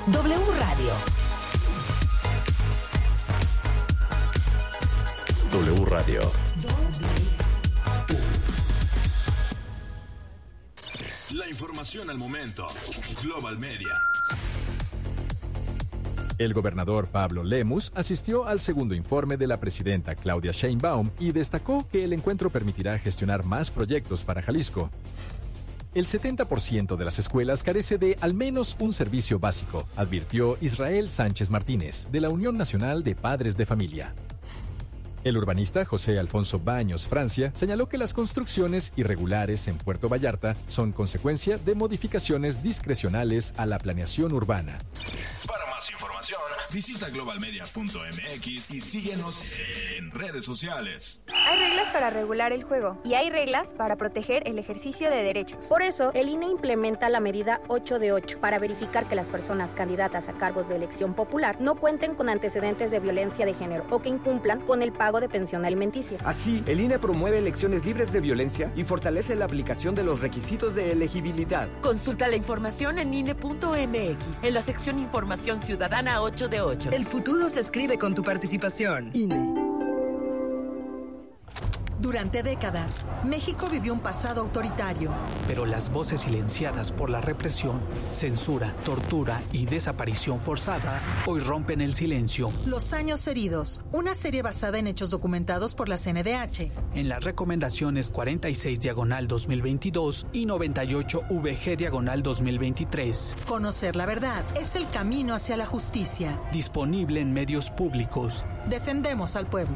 W Radio. W Radio. La información al momento. Global Media. El gobernador Pablo Lemus asistió al segundo informe de la presidenta Claudia Sheinbaum y destacó que el encuentro permitirá gestionar más proyectos para Jalisco. El 70% de las escuelas carece de al menos un servicio básico, advirtió Israel Sánchez Martínez, de la Unión Nacional de Padres de Familia. El urbanista José Alfonso Baños Francia señaló que las construcciones irregulares en Puerto Vallarta son consecuencia de modificaciones discrecionales a la planeación urbana. Para más información, visita globalmedia.mx y síguenos en redes sociales. Hay reglas para regular el juego y hay reglas para proteger el ejercicio de derechos. Por eso, el INE implementa la medida 8 de 8 para verificar que las personas candidatas a cargos de elección popular no cuenten con antecedentes de violencia de género o que incumplan con el pago de pensión alimenticia. Así, el INE promueve elecciones libres de violencia y fortalece la aplicación de los requisitos de elegibilidad. Consulta la información en INE.mx, en la sección Información Ciudadana 8 de 8. El futuro se escribe con tu participación. INE. Durante décadas, México vivió un pasado autoritario. Pero las voces silenciadas por la represión, censura, tortura y desaparición forzada hoy rompen el silencio. Los años heridos, una serie basada en hechos documentados por la CNDH. En las recomendaciones 46/2022 y 98-VG/2023. Conocer la verdad es el camino hacia la justicia. Disponible en medios públicos. Defendemos al pueblo.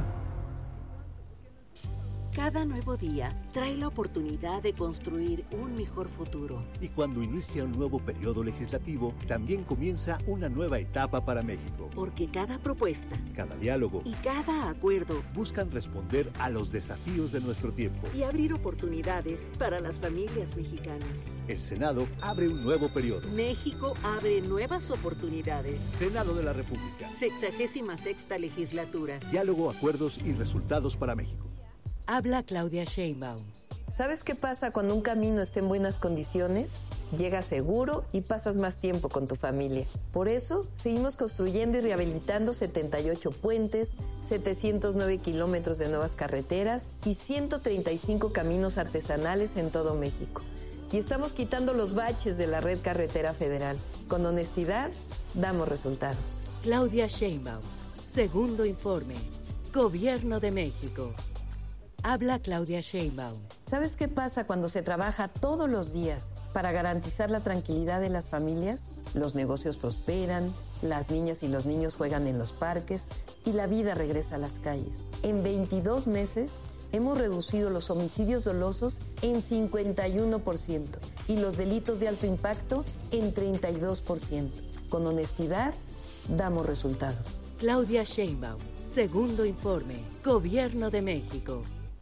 Cada nuevo día trae la oportunidad de construir un mejor futuro. Y cuando inicia un nuevo periodo legislativo, también comienza una nueva etapa para México. Porque cada propuesta, cada diálogo y cada acuerdo buscan responder a los desafíos de nuestro tiempo y abrir oportunidades para las familias mexicanas. El Senado abre un nuevo periodo. México abre nuevas oportunidades. Senado de la República. 66ª legislatura. Diálogo, acuerdos y resultados para México. Habla Claudia Sheinbaum. ¿Sabes qué pasa cuando un camino está en buenas condiciones? Llegas seguro y pasas más tiempo con tu familia. Por eso, seguimos construyendo y rehabilitando 78 puentes, 709 kilómetros de nuevas carreteras y 135 caminos artesanales en todo México. Y estamos quitando los baches de la red carretera federal. Con honestidad, damos resultados. Claudia Sheinbaum. Segundo informe. Gobierno de México. Habla Claudia Sheinbaum. ¿Sabes qué pasa cuando se trabaja todos los días para garantizar la tranquilidad de las familias? Los negocios prosperan, las niñas y los niños juegan en los parques y la vida regresa a las calles. En 22 meses hemos reducido los homicidios dolosos en 51% y los delitos de alto impacto en 32%. Con honestidad, damos resultados. Claudia Sheinbaum. Segundo informe. Gobierno de México.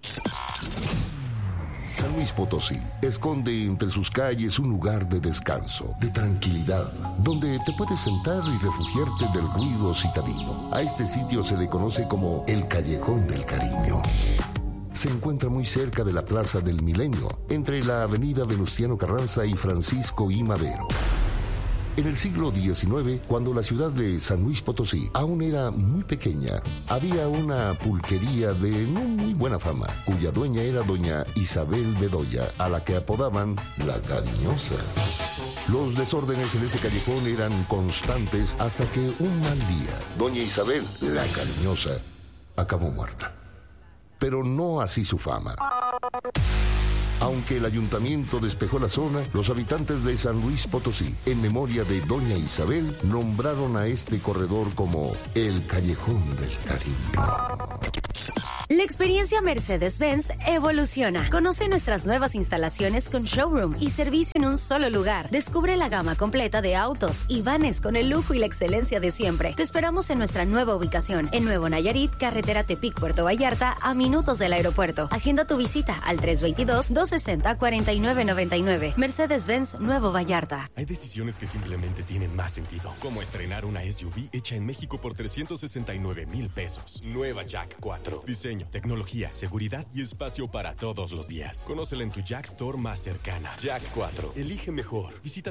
San Luis Potosí esconde entre sus calles un lugar de descanso, de tranquilidad, donde te puedes sentar y refugiarte del ruido citadino. A este sitio se le conoce como el Callejón del Cariño. Se encuentra muy cerca de la Plaza del Milenio, entre la avenida Venustiano Carranza y Francisco I. Madero. En el siglo XIX, cuando la ciudad de San Luis Potosí aún era muy pequeña, había una pulquería de no muy buena fama, cuya dueña era doña Isabel Bedoya, a la que apodaban la Cariñosa. Los desórdenes en ese callejón eran constantes hasta que un mal día, doña Isabel, la Cariñosa, acabó muerta. Pero no así su fama. Aunque el ayuntamiento despejó la zona, los habitantes de San Luis Potosí, en memoria de doña Isabel, nombraron a este corredor como el Callejón del Cariño. La experiencia Mercedes-Benz evoluciona. Conoce nuestras nuevas instalaciones con showroom y servicio en un solo lugar. Descubre la gama completa de autos y vanes con el lujo y la excelencia de siempre. Te esperamos en nuestra nueva ubicación, en Nuevo Nayarit, carretera Tepic, Puerto Vallarta, a minutos del aeropuerto. Agenda tu visita al 322-260-4999. Mercedes-Benz Nuevo Vallarta. Hay decisiones que simplemente tienen más sentido, como estrenar una SUV hecha en México por 369,000 pesos. Nueva Jack 4. Diseño diseño, tecnología, seguridad y espacio para todos los días. Conócela en tu Jack Store más cercana. Jack 4. Elige mejor. Visita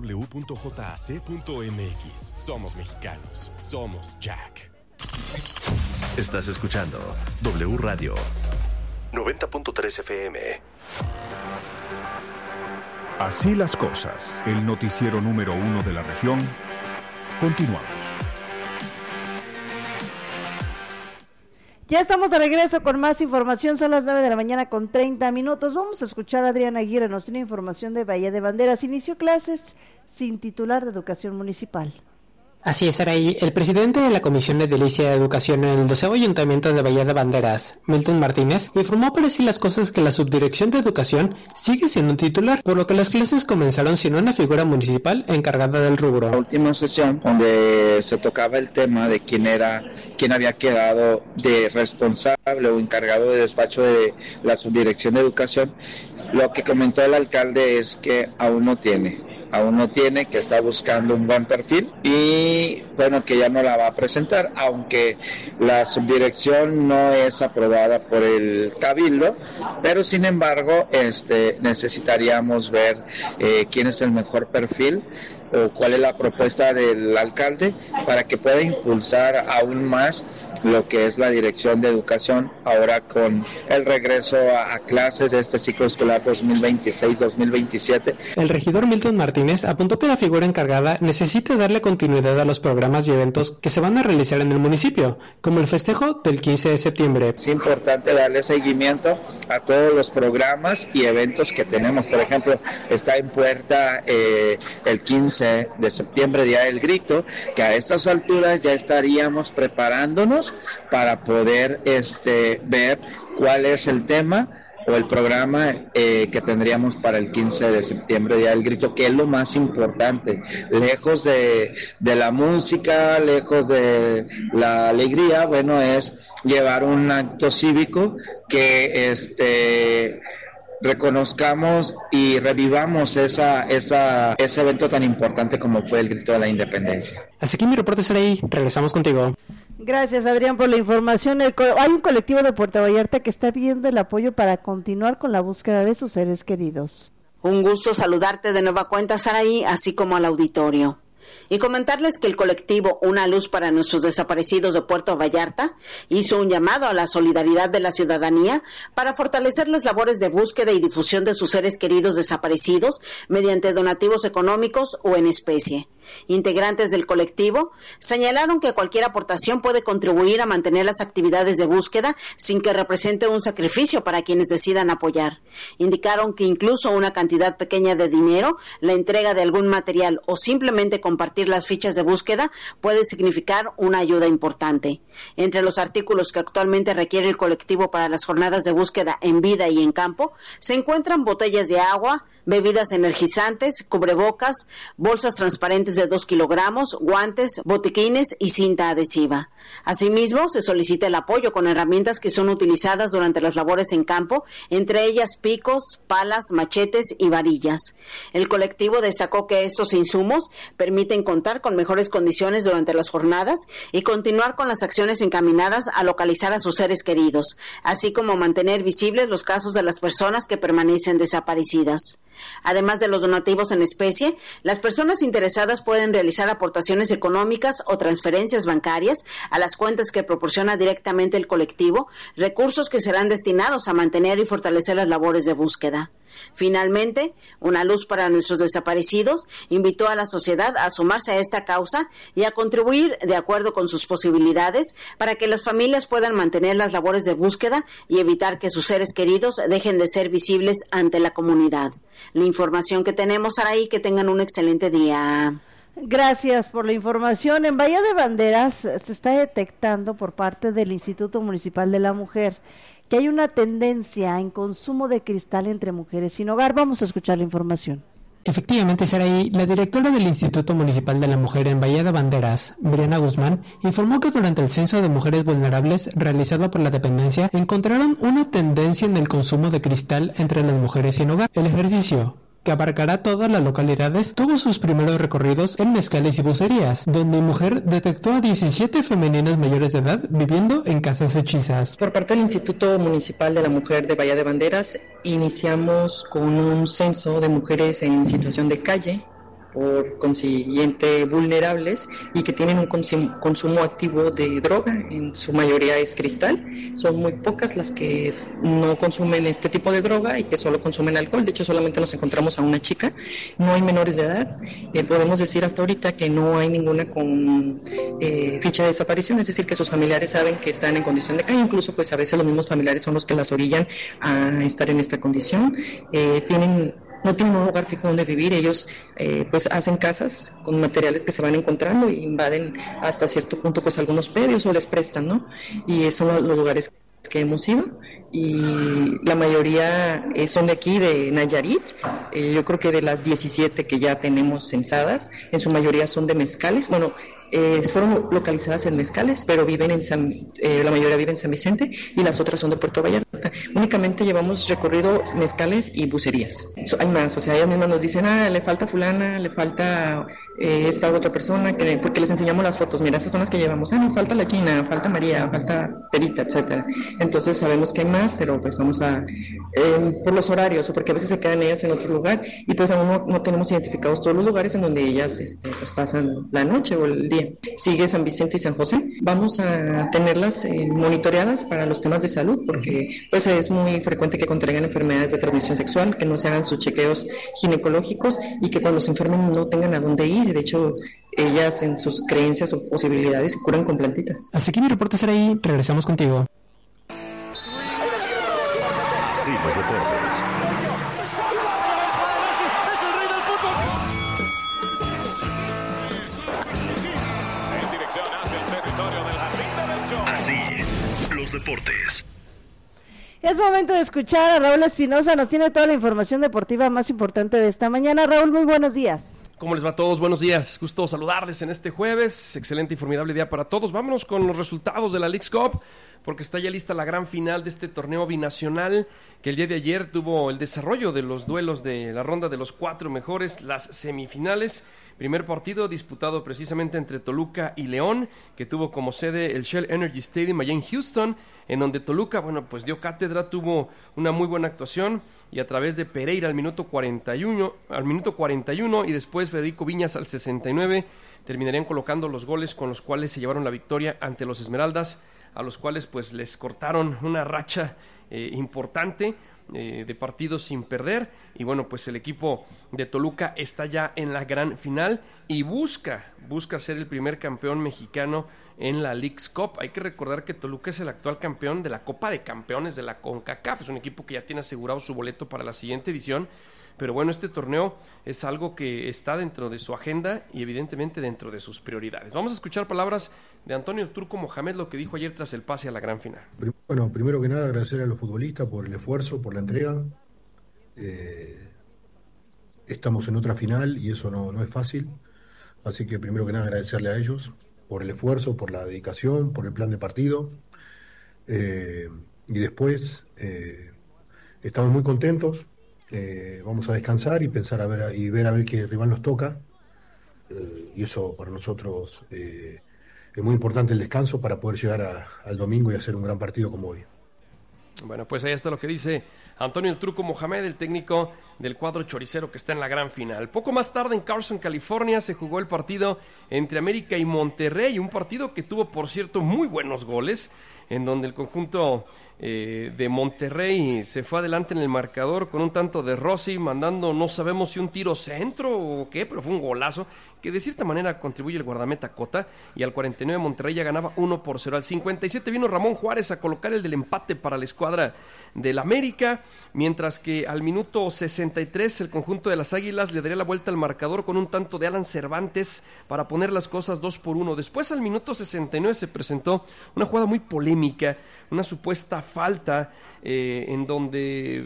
www.jac.mx. Somos mexicanos. Somos Jack. Estás escuchando W Radio 90.3 FM. Así las cosas. El noticiero número 1 de la región. Continuamos. Ya estamos de regreso con más información, son las 9 de la mañana con 30 minutos. Vamos a escuchar a Adriana Aguirre, nos tiene información de Bahía de Banderas. Inició clases sin titular de Educación Municipal. Así es, Araí. El presidente de la Comisión Edilicia de Educación en el 12º Ayuntamiento de Bahía de Banderas, Milton Martínez, informó para así las cosas que la Subdirección de Educación sigue siendo un titular, por lo que las clases comenzaron sin una figura municipal encargada del rubro. La última sesión, donde se tocaba el tema de quién había quedado de responsable o encargado de despacho de la Subdirección de Educación, lo que comentó el alcalde es que aún no tiene, que está buscando un buen perfil y bueno, que ya no la va a presentar, aunque la subdirección no es aprobada por el Cabildo, pero sin embargo necesitaríamos ver quién es el mejor perfil o cuál es la propuesta del alcalde para que pueda impulsar aún más lo que es la Dirección de Educación ahora con el regreso a clases de este ciclo escolar 2026-2027. El regidor Milton Martínez apuntó que la figura encargada necesita darle continuidad a los programas y eventos que se van a realizar en el municipio, como el festejo del 15 de septiembre. Es importante darle seguimiento a todos los programas y eventos que tenemos. Por ejemplo, está en puerta el 15 de septiembre, Día del Grito, que a estas alturas ya estaríamos preparándonos para poder ver cuál es el tema o el programa que tendríamos para el 15 de septiembre, Día del Grito, que es lo más importante, lejos de la música, lejos de la alegría, bueno, es llevar un acto cívico que reconozcamos y revivamos ese evento tan importante como fue el Grito de la Independencia. Así que mi reporte será ahí, regresamos contigo. Gracias, Adrián, por la información. Hay un colectivo de Puerto Vallarta que está viendo el apoyo para continuar con la búsqueda de sus seres queridos. Un gusto saludarte de nueva cuenta, Saraí, así como al auditorio. Y comentarles que el colectivo Una Luz para Nuestros Desaparecidos de Puerto Vallarta hizo un llamado a la solidaridad de la ciudadanía para fortalecer las labores de búsqueda y difusión de sus seres queridos desaparecidos mediante donativos económicos o en especie. Integrantes del colectivo señalaron que cualquier aportación puede contribuir a mantener las actividades de búsqueda sin que represente un sacrificio para quienes decidan apoyar. Indicaron que incluso una cantidad pequeña de dinero, la entrega de algún material o simplemente compartir las fichas de búsqueda puede significar una ayuda importante. Entre los artículos que actualmente requiere el colectivo para las jornadas de búsqueda en vida y en campo se encuentran botellas de agua, bebidas energizantes, cubrebocas, bolsas transparentes de 2 kilogramos, guantes, botiquines y cinta adhesiva. Asimismo, se solicita el apoyo con herramientas que son utilizadas durante las labores en campo, entre ellas picos, palas, machetes y varillas. El colectivo destacó que estos insumos permiten contar con mejores condiciones durante las jornadas y continuar con las acciones encaminadas a localizar a sus seres queridos, así como mantener visibles los casos de las personas que permanecen desaparecidas. Además de los donativos en especie, las personas interesadas pueden realizar aportaciones económicas o transferencias bancarias a las cuentas que proporciona directamente el colectivo, recursos que serán destinados a mantener y fortalecer las labores de búsqueda. Finalmente, Una Luz para Nuestros Desaparecidos invitó a la sociedad a sumarse a esta causa y a contribuir de acuerdo con sus posibilidades para que las familias puedan mantener las labores de búsqueda y evitar que sus seres queridos dejen de ser visibles ante la comunidad. La información que tenemos, Araí, que tengan un excelente día. Gracias por la información. En Bahía de Banderas se está detectando por parte del Instituto Municipal de la Mujer que hay una tendencia en consumo de cristal entre mujeres sin hogar. Vamos a escuchar la información. Efectivamente, Saraí, la directora del Instituto Municipal de la Mujer en Bahía de Banderas, Briana Guzmán, informó que durante el censo de mujeres vulnerables realizado por la dependencia encontraron una tendencia en el consumo de cristal entre las mujeres sin hogar. El ejercicio, que abarcará todas las localidades, tuvo sus primeros recorridos en mezcales y bucerías, donde Mujer detectó a 17 femeninas mayores de edad viviendo en casas hechizas. Por parte del Instituto Municipal de la Mujer de Bahía de Banderas, iniciamos con un censo de mujeres en situación de calle, por consiguiente vulnerables y que tienen un consumo activo de droga, en su mayoría es cristal. Son muy pocas las que no consumen este tipo de droga y que solo consumen alcohol. De hecho, solamente nos encontramos a una chica, no hay menores de edad. Podemos decir hasta ahorita que no hay ninguna con ficha de desaparición, es decir, que sus familiares saben que están en condición de calle, incluso pues a veces los mismos familiares son los que las orillan a estar en esta condición. No tienen un lugar fijo donde vivir, ellos pues hacen casas con materiales que se van encontrando y invaden hasta cierto punto pues algunos predios o les prestan, ¿no? Y esos son los lugares que hemos ido y la mayoría son de aquí, de Nayarit. Yo creo que de las 17 que ya tenemos censadas, en su mayoría son de mezcales, fueron localizadas en mezcales, pero viven la mayoría vive en San Vicente y las otras son de Puerto Vallarta. Únicamente llevamos recorrido mezcales y bucerías. Hay más, o sea, ellas mismas nos dicen, le falta fulana, le falta esta otra persona, porque les enseñamos las fotos, mira, esas son las que llevamos, nos falta la China, falta María, falta Perita, etcétera. Entonces sabemos que hay más, pero pues vamos por los horarios, o porque a veces se quedan ellas en otro lugar, y pues aún no tenemos identificados todos los lugares en donde ellas pues pasan la noche o el día. Sigue San Vicente y San José. Vamos a tenerlas monitoreadas para los temas de salud, porque pues es muy frecuente que contraigan enfermedades de transmisión sexual, que no se hagan sus chequeos ginecológicos y que cuando se enfermen no tengan a dónde ir. De hecho, ellas en sus creencias o posibilidades se curan con plantitas. Así que mi reporte será ahí, regresamos contigo. Sí, los deportes. En dirección hacia el territorio del jardín derecho. Así, los deportes. Es momento de escuchar a Raúl Espinosa, nos tiene toda la información deportiva más importante de esta mañana. Raúl, muy buenos días. ¿Cómo les va a todos? Buenos días, gusto saludarles en este jueves, excelente y formidable día para todos. Vámonos con los resultados de la Leagues Cup, porque está ya lista la gran final de este torneo binacional, que el día de ayer tuvo el desarrollo de los duelos de la ronda de los 4 mejores, las semifinales. Primer partido disputado precisamente entre Toluca y León, que tuvo como sede el Shell Energy Stadium allá en Houston, en donde Toluca, pues dio cátedra, tuvo una muy buena actuación, y a través de Pereira al minuto 41 y después Federico Viñas al 69, terminarían colocando los goles con los cuales se llevaron la victoria ante los Esmeraldas, a los cuales pues les cortaron una racha importante de partidos sin perder, y bueno, pues el equipo de Toluca está ya en la gran final y busca ser el primer campeón mexicano en la Leagues Cup. Hay que recordar que Toluca es el actual campeón de la Copa de Campeones de la CONCACAF, es un equipo que ya tiene asegurado su boleto para la siguiente edición, pero bueno, este torneo es algo que está dentro de su agenda y evidentemente dentro de sus prioridades. Vamos a escuchar palabras de Antonio Turco Mohamed, lo que dijo ayer tras el pase a la gran final. Bueno, primero que nada agradecer a los futbolistas por el esfuerzo, por la entrega. Estamos en otra final y eso no es fácil, así que primero que nada agradecerle a ellos por el esfuerzo, por la dedicación, por el plan de partido, y después estamos muy contentos. Vamos a descansar y pensar ver a ver qué rival nos toca, y eso para nosotros es muy importante, el descanso, para poder llegar al domingo y hacer un gran partido como hoy. Bueno, pues ahí está lo que dice Antonio El Turco Mohamed, el técnico del cuadro choricero que está en la gran final. Poco más tarde en Carson, California, se jugó el partido entre América y Monterrey, un partido que tuvo, por cierto, muy buenos goles, en donde el conjunto de Monterrey se fue adelante en el marcador con un tanto de Rossi, mandando, no sabemos si un tiro centro o qué, pero fue un golazo que de cierta manera contribuye el guardameta Cota, y al 49 Monterrey ya ganaba 1-0. Al 57 vino Ramón Juárez a colocar el del empate para la escuadra del América, mientras que al minuto 63 el conjunto de las Águilas le daría la vuelta al marcador con un tanto de Alan Cervantes para poner las cosas 2-1. Después, al minuto 69, se presentó una jugada muy polémica, una supuesta falta en donde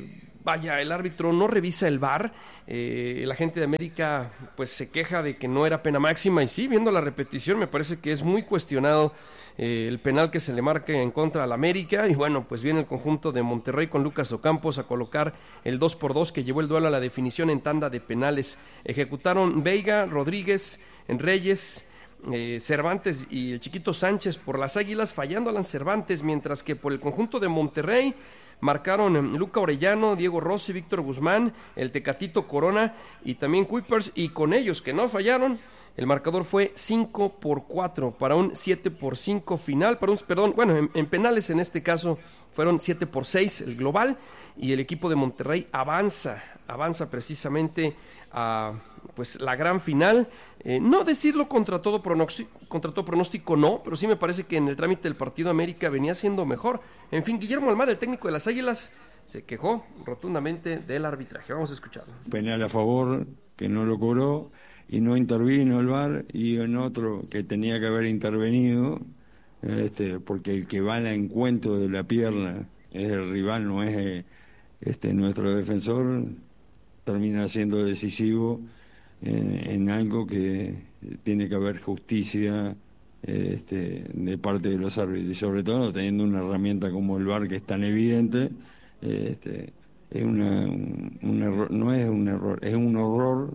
vaya, el árbitro no revisa el VAR. La gente de América pues se queja de que no era pena máxima, y sí, viendo la repetición me parece que es muy cuestionado el penal que se le marque en contra al América. Y bueno, pues viene el conjunto de Monterrey con Lucas Ocampos a colocar el 2-2 que llevó el duelo a la definición en tanda de penales. Ejecutaron Veiga, Rodríguez, Reyes, Cervantes y el Chiquito Sánchez por las Águilas, fallando Alan Cervantes, mientras que por el conjunto de Monterrey marcaron Luca Orellano, Diego Rossi, Víctor Guzmán, el Tecatito Corona y también Kuipers, y con ellos que no fallaron, el marcador fue 5-4 para un 7-5 final, en penales en este caso fueron 7-6 el global, y el equipo de Monterrey avanza precisamente a pues la gran final. No decirlo contra todo pronóstico, no, pero sí me parece que en el trámite del partido América venía siendo mejor. En fin, Guillermo Almada, el técnico de las Águilas, se quejó rotundamente del arbitraje. Vamos a escucharlo. Penal a favor, que no lo cobró, y no intervino el VAR, y en otro que tenía que haber intervenido, porque el que va al encuentro de la pierna es el rival, no es nuestro defensor, termina siendo decisivo en algo que tiene que haber justicia de parte de los árbitros, y sobre todo teniendo una herramienta como el VAR que es tan evidente. Es un error, no es un error, es un horror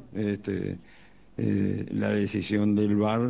la decisión del VAR.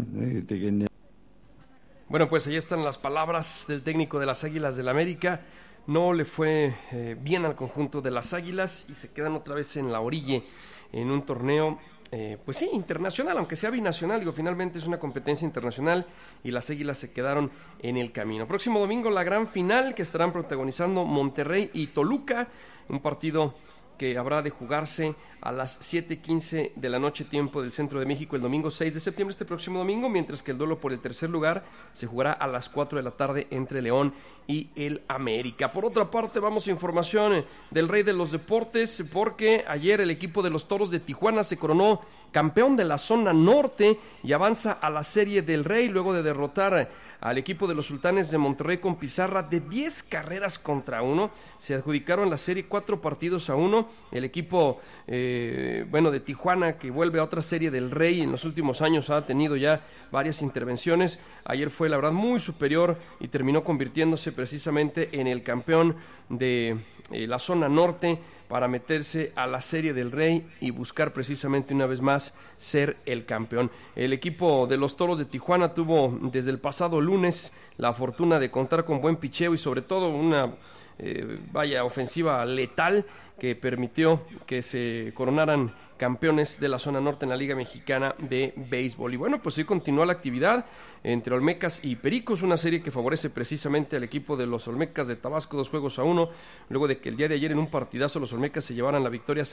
Bueno, pues ahí están las palabras del técnico de las Águilas del América. No le fue bien al conjunto de las Águilas y se quedan otra vez en la orilla en un torneo pues sí, internacional, aunque sea binacional. Finalmente es una competencia internacional y las Águilas se quedaron en el camino. Próximo domingo la gran final que estarán protagonizando Monterrey y Toluca, un partido que habrá de jugarse a las 7:15 de la noche, tiempo del centro de México, el domingo 6 de septiembre, este próximo domingo, mientras que el duelo por el tercer lugar se jugará a las 4 de la tarde entre León y el América. Por otra parte, vamos a información del rey de los deportes, porque ayer el equipo de los Toros de Tijuana se coronó campeón de la zona norte y avanza a la Serie del Rey luego de derrotar al equipo de los Sultanes de Monterrey con pizarra de 10-1. Se adjudicaron la serie 4-1. El equipo de Tijuana, que vuelve a otra Serie del Rey, en los últimos años ha tenido ya varias intervenciones. Ayer fue la verdad muy superior y terminó convirtiéndose precisamente en el campeón de la zona norte, para meterse a la Serie del Rey y buscar precisamente una vez más ser el campeón. El equipo de los Toros de Tijuana tuvo desde el pasado lunes la fortuna de contar con buen picheo y sobre todo una ofensiva letal que permitió que se coronaran campeones de la zona norte en la Liga Mexicana de Béisbol. Y bueno, pues hoy continúa la actividad entre Olmecas y Pericos, una serie que favorece precisamente al equipo de los Olmecas de Tabasco, 2-1, luego de que el día de ayer en un partidazo los Olmecas se llevaran la victoria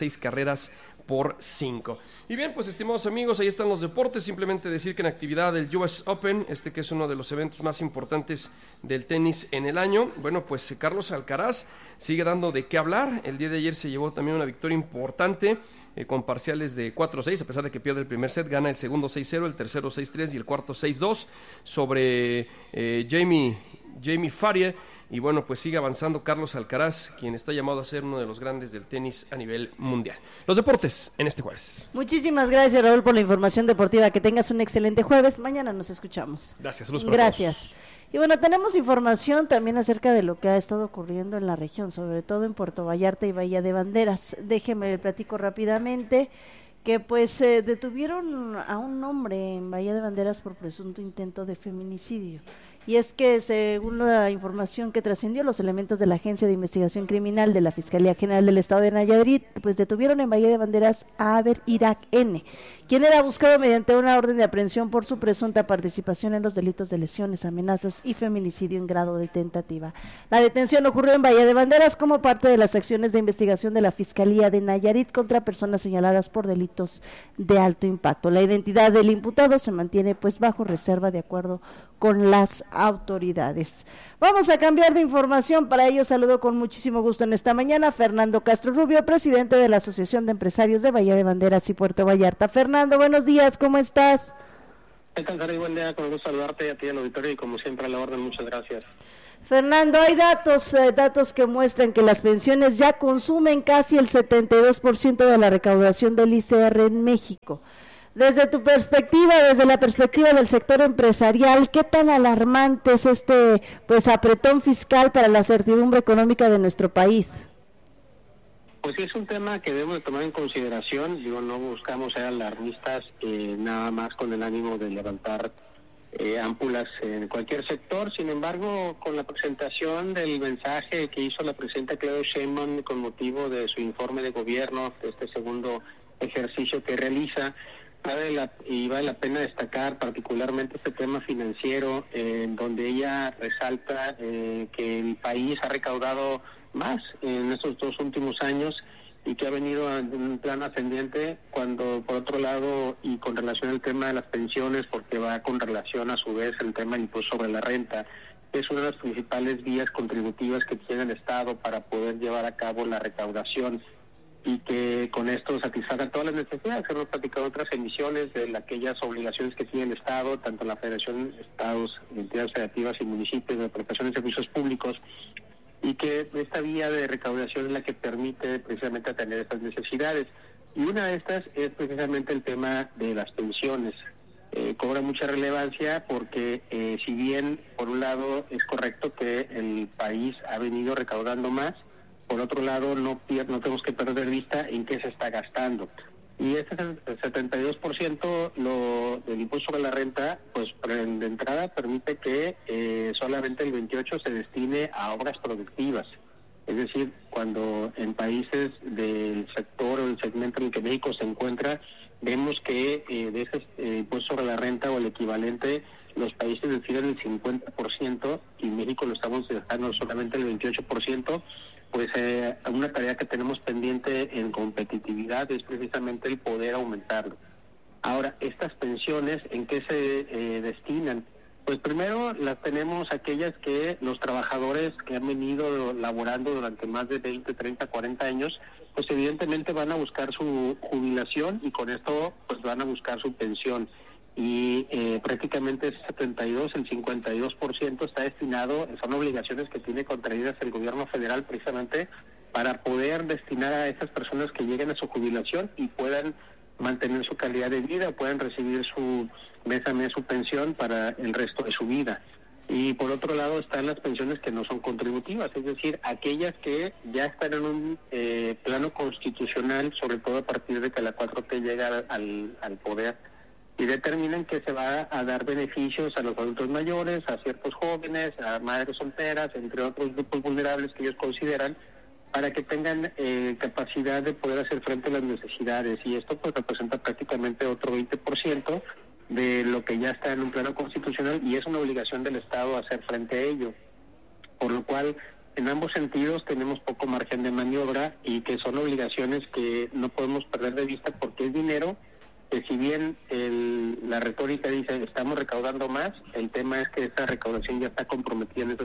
6-5. Y bien, pues estimados amigos, ahí están los deportes. Simplemente decir que en actividad del US Open, que es uno de los eventos más importantes del tenis en el año, bueno, pues Carlos Alcaraz sigue dando de qué hablar. El día de ayer se llevó también una victoria importante, con parciales de 4-6, a pesar de que pierde el primer set, gana el segundo 6-0, el tercero 6-3 y el cuarto 6-2 sobre Jamie Farrier. Y bueno, pues sigue avanzando Carlos Alcaraz, quien está llamado a ser uno de los grandes del tenis a nivel mundial. Los deportes en este jueves. Muchísimas gracias, Raúl, por la información deportiva. Que tengas un excelente jueves. Mañana nos escuchamos. Gracias, saludos para Gracias. Todos. Y bueno, tenemos información también acerca de lo que ha estado ocurriendo en la región, sobre todo en Puerto Vallarta y Bahía de Banderas. Déjeme platico rápidamente que pues detuvieron a un hombre en Bahía de Banderas por presunto intento de feminicidio. Y es que, según la información que trascendió, los elementos de la Agencia de Investigación Criminal de la Fiscalía General del Estado de Nayarit, pues detuvieron en Bahía de Banderas a Aber Irak N., quien era buscado mediante una orden de aprehensión por su presunta participación en los delitos de lesiones, amenazas y feminicidio en grado de tentativa. La detención ocurrió en Bahía de Banderas como parte de las acciones de investigación de la Fiscalía de Nayarit contra personas señaladas por delitos de alto impacto. La identidad del imputado se mantiene pues bajo reserva de acuerdo con las autoridades. Vamos a cambiar de información. Para ello saludo con muchísimo gusto en esta mañana a Fernando Castro Rubio, presidente de la Asociación de Empresarios de Bahía de Banderas y Puerto Vallarta. Fernando, buenos días, ¿cómo estás? ¿Qué tal, Sara? Buen día, con gusto saludarte a ti al auditorio y como siempre a la orden, muchas gracias. Fernando, hay datos que muestran que las pensiones ya consumen casi el 72% de la recaudación del ISR en México. Desde tu perspectiva, desde la perspectiva del sector empresarial, ¿qué tan alarmante es este apretón fiscal para la certidumbre económica de nuestro país? Pues sí, es un tema que debemos de tomar en consideración. No buscamos ser alarmistas nada más con el ánimo de levantar ámpulas en cualquier sector. Sin embargo, con la presentación del mensaje que hizo la presidenta Claudia Sheinbaum con motivo de su informe de gobierno, de este segundo ejercicio que realiza, vale la pena destacar particularmente este tema financiero, en donde ella resalta que el país ha recaudado más en estos 2 últimos años y que ha venido en un plan ascendiente, cuando por otro lado, y con relación al tema de las pensiones, porque va con relación a su vez el tema del impuesto sobre la renta, es una de las principales vías contributivas que tiene el Estado para poder llevar a cabo la recaudación y que con esto satisfaga todas las necesidades. Hemos platicado otras emisiones de aquellas obligaciones que tiene el Estado, tanto la Federación, Estados, entidades federativas y municipios, de prestación de servicios públicos, y que esta vía de recaudación es la que permite precisamente atender estas necesidades. Y una de estas es precisamente el tema de las pensiones. Cobra mucha relevancia porque si bien por un lado es correcto que el país ha venido recaudando más, por otro lado no tenemos que perder vista en qué se está gastando. Y este 72% del impuesto sobre la renta, pues de entrada permite que solamente el 28% se destine a obras productivas. Es decir, cuando en países del sector o del segmento en el que México se encuentra, vemos que de ese impuesto sobre la renta o el equivalente, los países destinan el 50% y México lo estamos dejando solamente el 28%. Pues una tarea que tenemos pendiente en competitividad es precisamente el poder aumentarlo. Ahora, estas pensiones, ¿en qué se destinan? Pues primero las tenemos aquellas que los trabajadores que han venido laborando durante más de 20, 30, 40 años, pues evidentemente van a buscar su jubilación y con esto pues van a buscar su pensión. Y prácticamente ese 72, el 52% está destinado, son obligaciones que tiene contraídas el gobierno federal precisamente para poder destinar a esas personas que lleguen a su jubilación y puedan mantener su calidad de vida, puedan recibir su mes a mes su pensión para el resto de su vida. Y por otro lado están las pensiones que no son contributivas, es decir, aquellas que ya están en un plano constitucional, sobre todo a partir de que la 4T llega al poder, y determinan que se va a dar beneficios a los adultos mayores, a ciertos jóvenes, a madres solteras, entre otros grupos vulnerables que ellos consideran, para que tengan capacidad de poder hacer frente a las necesidades. Y esto pues representa prácticamente otro 20% de lo que ya está en un plano constitucional y es una obligación del Estado hacer frente a ello. Por lo cual, en ambos sentidos tenemos poco margen de maniobra y que son obligaciones que no podemos perder de vista porque es dinero que si bien la retórica dice estamos recaudando más, el tema es que esta recaudación ya está comprometida en ese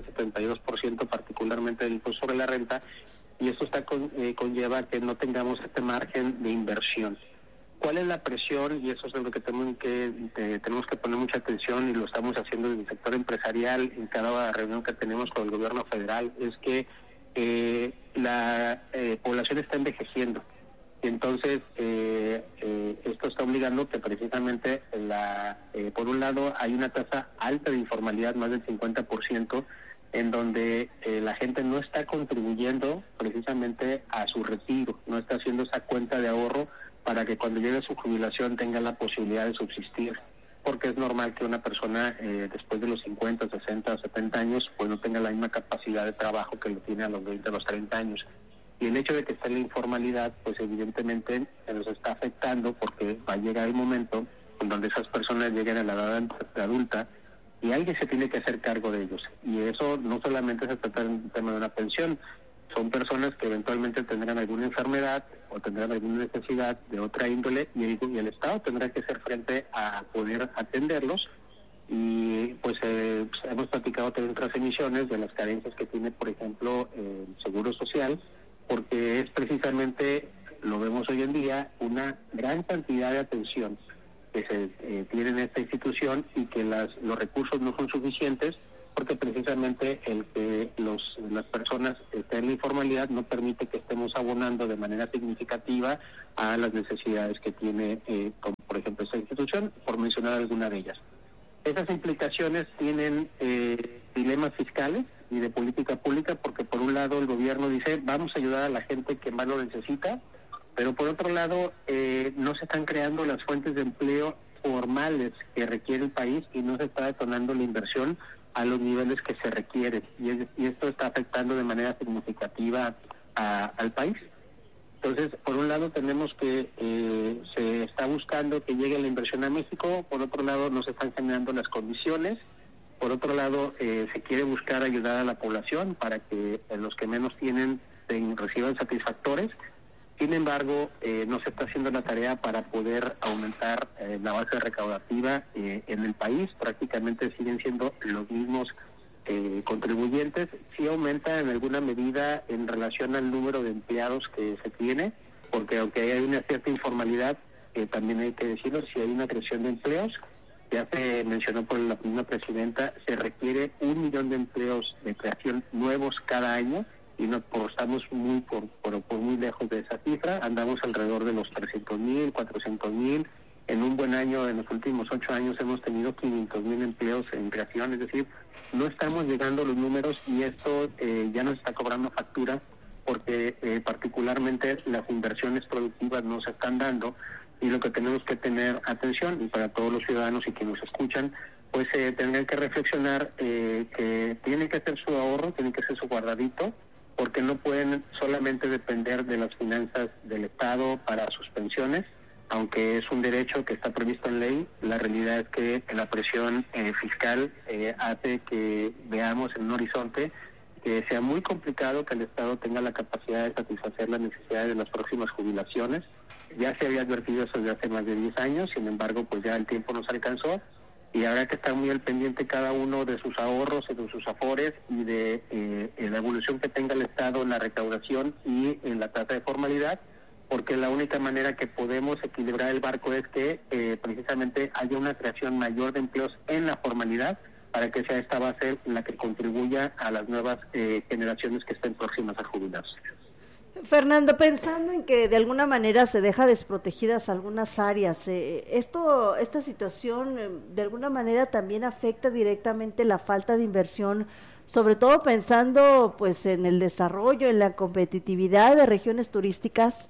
72% particularmente del impuesto sobre la renta y esto está conlleva que no tengamos este margen de inversión. ¿Cuál es la presión? Y eso es lo que tenemos que poner mucha atención y lo estamos haciendo en el sector empresarial en cada reunión que tenemos con el gobierno federal, es que la población está envejeciendo. Entonces, esto está obligando que precisamente, por un lado, hay una tasa alta de informalidad, más del 50%, en donde la gente no está contribuyendo precisamente a su retiro, no está haciendo esa cuenta de ahorro para que cuando llegue a su jubilación tenga la posibilidad de subsistir. Porque es normal que una persona después de los 50, 60, 70 años, pues no tenga la misma capacidad de trabajo que lo tiene a los 20, a los 30 años. Y el hecho de que esté en la informalidad, pues evidentemente nos está afectando porque va a llegar el momento en donde esas personas lleguen a la edad adulta y alguien se tiene que hacer cargo de ellos. Y eso no solamente se trata del tema de una pensión, son personas que eventualmente tendrán alguna enfermedad o tendrán alguna necesidad de otra índole y el Estado tendrá que hacer frente a poder atenderlos. Y pues hemos platicado también otras emisiones de las carencias que tiene, por ejemplo, el Seguro Social, porque es precisamente, lo vemos hoy en día, una gran cantidad de atención que se tiene en esta institución situación y que los recursos no son suficientes, porque precisamente el que las personas estén en la informalidad no permite que estemos abonando de manera significativa a las necesidades que tiene, como por ejemplo esta institución, por mencionar alguna de ellas. Esas implicaciones tienen dilemas fiscales y de política pública, porque por un lado el gobierno dice vamos a ayudar a la gente que más lo necesita, pero por otro lado no se están creando las fuentes de empleo formales que requiere el país y no se está detonando la inversión a los niveles que se requieren, y esto está afectando de manera significativa al país. Entonces, por un lado tenemos que se está buscando que llegue la inversión a México, por otro lado no se están generando las condiciones, por otro lado se quiere buscar ayudar a la población para que los que menos tienen reciban satisfactores. Sin embargo, no se está haciendo la tarea para poder aumentar la base recaudativa en el país. Prácticamente siguen siendo los mismos contribuyentes. Sí aumenta en alguna medida en relación al número de empleados que se tiene, porque aunque hay una cierta informalidad, también hay que decirlo, si hay una creación de empleos, ya se mencionó por la misma presidenta, se requiere 1 millón de empleos de creación nuevos cada año, y no estamos muy por muy lejos de esa cifra. Andamos alrededor de los 300,000, 400,000. En un buen año, en los últimos 8 años, hemos tenido 500,000 empleos en creación. Es decir, no estamos llegando a los números, y esto ya nos está cobrando factura, porque particularmente las inversiones productivas no se están dando, y lo que tenemos que tener atención, y para todos los ciudadanos y que nos escuchan, pues tendrán que reflexionar que tienen que hacer su ahorro, tienen que hacer su guardadito, porque no pueden solamente depender de las finanzas del Estado para sus pensiones, aunque es un derecho que está previsto en ley. La realidad es que la presión fiscal hace que veamos en un horizonte que sea muy complicado que el Estado tenga la capacidad de satisfacer las necesidades de las próximas jubilaciones. Ya se había advertido eso desde hace más de 10 años, sin embargo, pues ya el tiempo nos alcanzó, y habrá que estar muy al pendiente cada uno de sus ahorros y de sus afores, y de la evolución que tenga el Estado en la recaudación y en la tasa de formalidad, porque la única manera que podemos equilibrar el barco es que precisamente haya una creación mayor de empleos en la formalidad, para que sea esta base la que contribuya a las nuevas generaciones que estén próximas a jubilarse. Fernando, pensando en que de alguna manera se deja desprotegidas algunas áreas, esta situación de alguna manera también afecta directamente la falta de inversión, sobre todo pensando pues en el desarrollo, en la competitividad de regiones turísticas.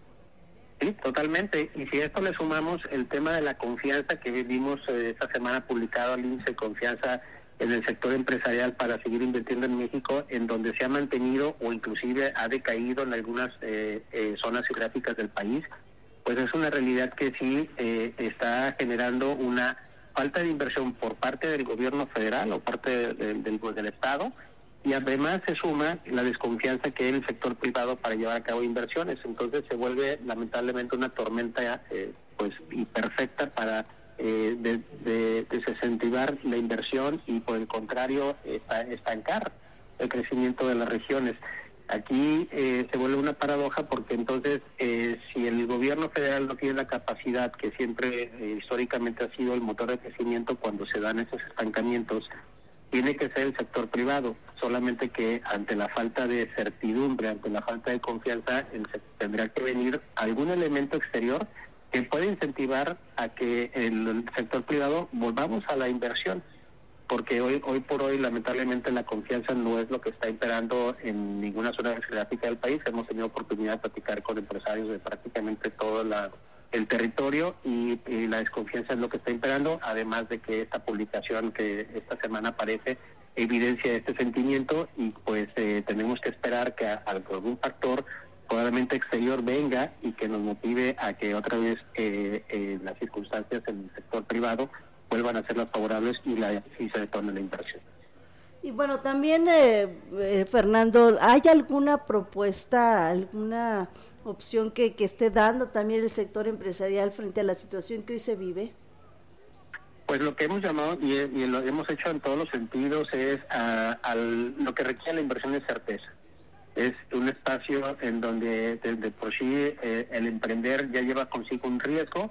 Sí, totalmente. Y si a esto le sumamos el tema de la confianza que vimos esta semana publicado al índice de confianza en el sector empresarial para seguir invirtiendo en México, en donde se ha mantenido o inclusive ha decaído en algunas zonas geográficas del país, pues es una realidad que sí está generando una falta de inversión por parte del gobierno federal o parte del Estado, y además se suma la desconfianza que hay en el sector privado para llevar a cabo inversiones. Entonces se vuelve lamentablemente una tormenta pues imperfecta para desincentivar la inversión y por el contrario estancar el crecimiento de las regiones. Aquí se vuelve una paradoja, porque entonces si el gobierno federal no tiene la capacidad que siempre históricamente ha sido el motor de crecimiento cuando se dan esos estancamientos, tiene que ser el sector privado, solamente que ante la falta de certidumbre, ante la falta de confianza, tendrá que venir algún elemento exterior que puede incentivar a que el sector privado volvamos a la inversión, porque hoy por hoy lamentablemente la confianza no es lo que está imperando en ninguna zona geográfica del país. Hemos tenido oportunidad de platicar con empresarios de prácticamente todo el territorio, y la desconfianza es lo que está imperando, además de que esta publicación que esta semana aparece evidencia este sentimiento, y pues tenemos que esperar que algún factor probablemente exterior venga y que nos motive a que otra vez las circunstancias en el sector privado vuelvan a ser las favorables y se detone la inversión. Y bueno, también Fernando, ¿hay alguna propuesta, alguna opción que esté dando también el sector empresarial frente a la situación que hoy se vive? Pues lo que hemos llamado y lo hemos hecho en todos los sentidos es lo que requiere la inversión es certeza. Es un espacio en donde de por sí el emprender ya lleva consigo un riesgo,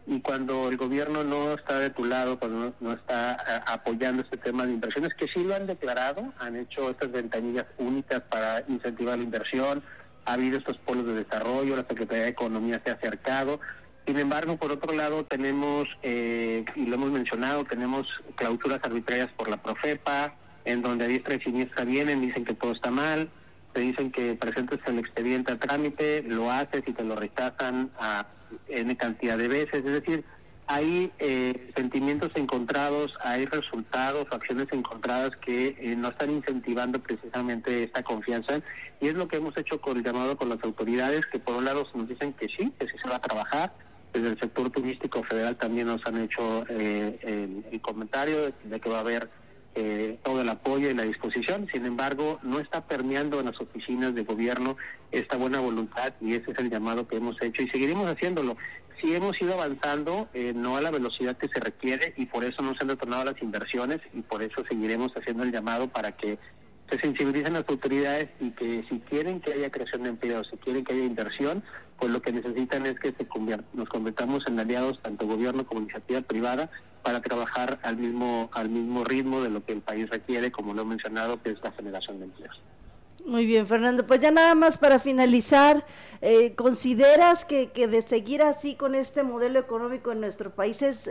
y cuando el gobierno no está de tu lado, cuando no está apoyando este tema de inversiones, que sí lo han declarado, han hecho estas ventanillas únicas para incentivar la inversión, ha habido estos polos de desarrollo, la Secretaría de Economía se ha acercado. Sin embargo, por otro lado, tenemos, y lo hemos mencionado, tenemos clausuras arbitrarias por la Profepa, en donde a diestra y siniestra vienen, dicen que todo está mal, te dicen que presentes el expediente a trámite, lo haces y te lo rechazan a N cantidad de veces. Es decir, hay sentimientos encontrados, hay resultados, acciones encontradas que no están incentivando precisamente esta confianza, y es lo que hemos hecho con el llamado con las autoridades, que por un lado nos dicen que sí se va a trabajar. Desde el sector turístico federal también nos han hecho el comentario de que va a haber todo el apoyo y la disposición. Sin embargo, no está permeando en las oficinas de gobierno esta buena voluntad, y ese es el llamado que hemos hecho y seguiremos haciéndolo. Sí hemos ido avanzando, no a la velocidad que se requiere, y por eso no se han retornado las inversiones, y por eso seguiremos haciendo el llamado para que se sensibilicen las autoridades, y que si quieren que haya creación de empleo, si quieren que haya inversión, pues lo que necesitan es que nos convirtamos en aliados, tanto gobierno como iniciativa privada, para trabajar al mismo ritmo de lo que el país requiere, como lo he mencionado, que es la generación de empleos. Muy bien, Fernando, pues ya nada más para finalizar, ¿consideras que de seguir así con este modelo económico en nuestro país es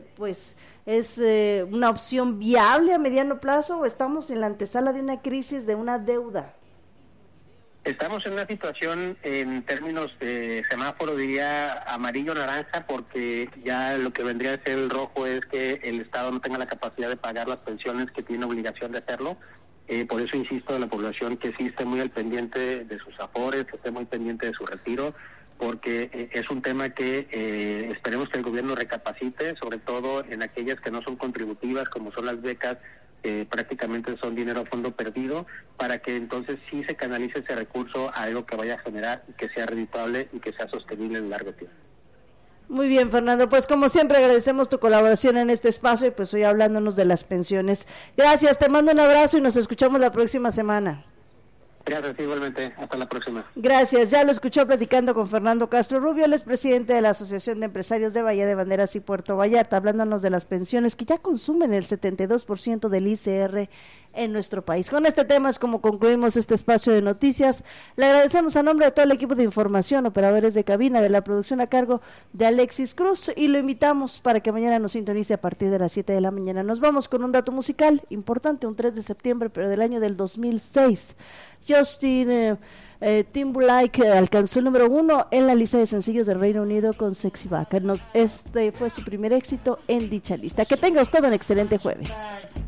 una opción viable a mediano plazo, o estamos en la antesala de una crisis, de una deuda? Estamos en una situación, en términos de semáforo, diría amarillo-naranja, porque ya lo que vendría a ser el rojo es que el Estado no tenga la capacidad de pagar las pensiones que tiene obligación de hacerlo. Por eso insisto en la población que sí esté muy al pendiente de sus afores, que esté muy pendiente de su retiro, porque es un tema que esperemos que el gobierno recapacite, sobre todo en aquellas que no son contributivas, como son las becas, prácticamente son dinero a fondo perdido, para que entonces sí se canalice ese recurso a algo que vaya a generar y que sea redituable y que sea sostenible en largo tiempo. Muy bien, Fernando, pues como siempre agradecemos tu colaboración en este espacio, y pues hoy hablándonos de las pensiones. Gracias, te mando un abrazo y nos escuchamos la próxima semana. Gracias, igualmente. Hasta la próxima. Gracias. Ya lo escuchó platicando con Fernando Castro Rubio, él es presidente de la Asociación de Empresarios de Bahía de Banderas y Puerto Vallarta, hablándonos de las pensiones que ya consumen el 72% del ICR en nuestro país. Con este tema es como concluimos este espacio de noticias. Le agradecemos a nombre de todo el equipo de información, operadores de cabina, de la producción a cargo de Alexis Cruz, y lo invitamos para que mañana nos sintonice a partir de las 7 de la mañana. Nos vamos con un dato musical importante, un 3 de septiembre, pero del año del 2006. Justin Timberlake alcanzó el número 1 en la lista de sencillos del Reino Unido con Sexy Back. Este fue su primer éxito en dicha lista. Que tenga usted un excelente jueves.